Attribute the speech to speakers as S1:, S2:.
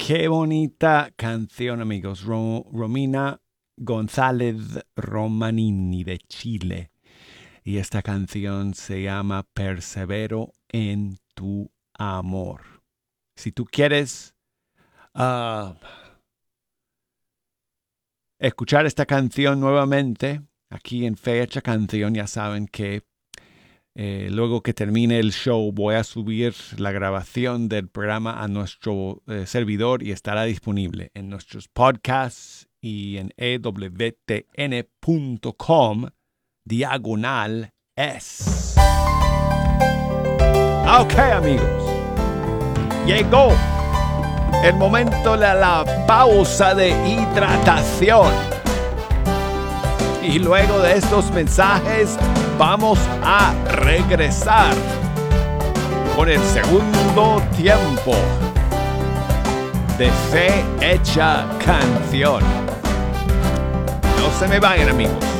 S1: Qué bonita canción, amigos. Romina González Romanini de Chile. Y esta canción se llama Persevero en tu amor. Si tú quieres escuchar esta canción nuevamente, aquí en Fecha Canción, ya saben que luego que termine el show voy a subir la grabación del programa a nuestro servidor y estará disponible en nuestros podcasts y en ewtn.com/es. Ok, amigos, llegó el momento de la pausa de hidratación. Y luego de estos mensajes vamos a regresar con el segundo tiempo de Fe Hecha Canción. No se me vayan, amigos.